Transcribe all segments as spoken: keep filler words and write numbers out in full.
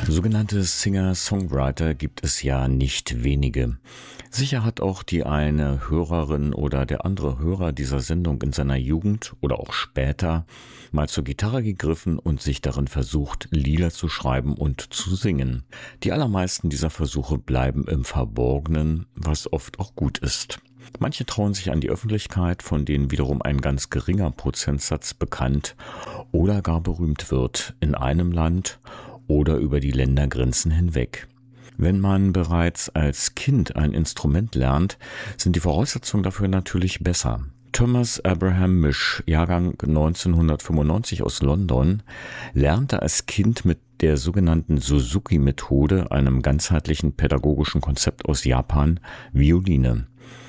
Sogenannte Singer-Songwriter gibt es ja nicht wenige. Sicher hat auch die eine Hörerin oder der andere Hörer dieser Sendung in seiner Jugend oder auch später mal zur Gitarre gegriffen und sich darin versucht, Lieder zu schreiben und zu singen. Die allermeisten dieser Versuche bleiben im Verborgenen, was oft auch gut ist. Manche trauen sich an die Öffentlichkeit, von denen wiederum ein ganz geringer Prozentsatz bekannt oder gar berühmt wird in einem Land oder über die Ländergrenzen hinweg. Wenn man bereits als Kind ein Instrument lernt, sind die Voraussetzungen dafür natürlich besser. Thomas Abraham Misch, Jahrgang neunzehnhundertfünfundneunzig aus London, lernte als Kind mit der sogenannten Suzuki-Methode, einem ganzheitlichen pädagogischen Konzept aus Japan, Violine.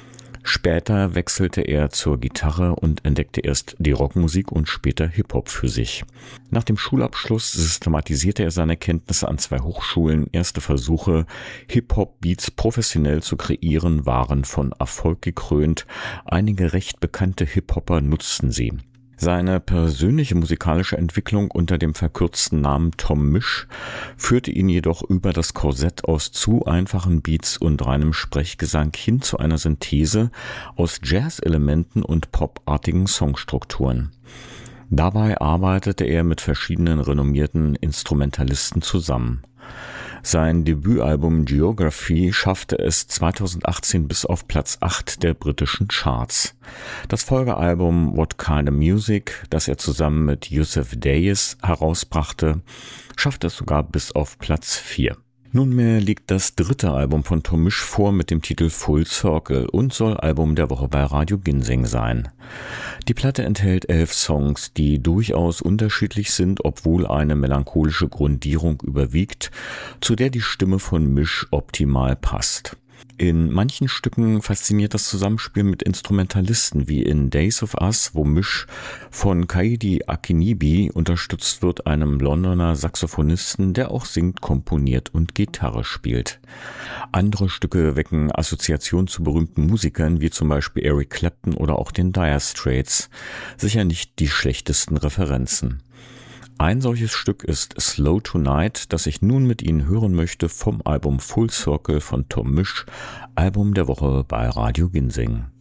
Später wechselte er zur Gitarre und entdeckte erst die Rockmusik und später Hip-Hop für sich. Nach dem Schulabschluss systematisierte er seine Kenntnisse an zwei Hochschulen. Erste Versuche, Hip-Hop-Beats professionell zu kreieren, waren von Erfolg gekrönt. Einige recht bekannte Hip-Hopper nutzten sie. Seine persönliche musikalische Entwicklung unter dem verkürzten Namen Tom Misch führte ihn jedoch über das Korsett aus zu einfachen Beats und reinem Sprechgesang hin zu einer Synthese aus Jazz-Elementen und popartigen Songstrukturen. Dabei arbeitete er mit verschiedenen renommierten Instrumentalisten zusammen. Sein Debütalbum Geography schaffte es zweitausendachtzehn bis auf Platz acht der britischen Charts. Das Folgealbum What Kind of Music, das er zusammen mit Yusuf Dayes herausbrachte, schaffte es sogar bis auf Platz vier. Nunmehr liegt das dritte Album von Tom Misch vor mit dem Titel Full Circle und soll Album der Woche bei Radio Ginseng sein. Die Platte enthält elf Songs, die durchaus unterschiedlich sind, obwohl eine melancholische Grundierung überwiegt, zu der die Stimme von Misch optimal passt. In manchen Stücken fasziniert das Zusammenspiel mit Instrumentalisten, wie in Days of Us, wo Misch von Kaidi Akinibi unterstützt wird, einem Londoner Saxophonisten, der auch singt, komponiert und Gitarre spielt. Andere Stücke wecken Assoziationen zu berühmten Musikern, wie zum Beispiel Eric Clapton oder auch den Dire Straits. Sicher nicht die schlechtesten Referenzen. Ein solches Stück ist Slow Tonight, das ich nun mit Ihnen hören möchte vom Album Full Circle von Tom Misch, Album der Woche bei Radio Ginseng.